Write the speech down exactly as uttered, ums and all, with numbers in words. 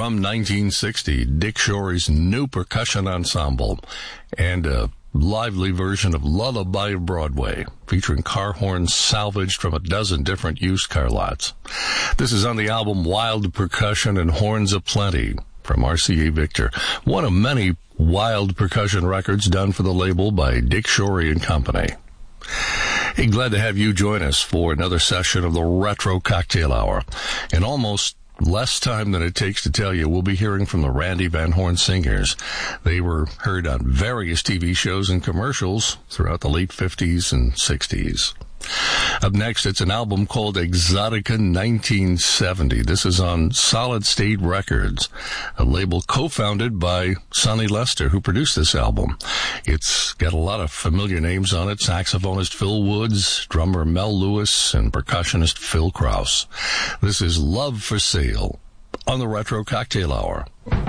from nineteen sixty, Dick Shorey's new percussion ensemble, and a lively version of Lullaby of Broadway, featuring car horns salvaged from a dozen different used car lots. This is on the album Wild Percussion and Horns Aplenty from R C A Victor, one of many wild percussion records done for the label by Dick Shorey and Company. Hey, glad to have you join us for another session of the Retro Cocktail Hour. In almost less time than it takes to tell you, we'll be hearing from the Randy Van Horn Singers. They were heard on various T V shows and commercials throughout the late fifties and sixties. Up next, it's an album called Exotica nineteen seventy. This is on Solid State Records, a label co-founded by Sonny Lester, who produced this album. It's got a lot of familiar names on it: saxophonist Phil Woods, drummer Mel Lewis, and percussionist Phil Krause. This is Love for Sale on the Retro Cocktail Hour.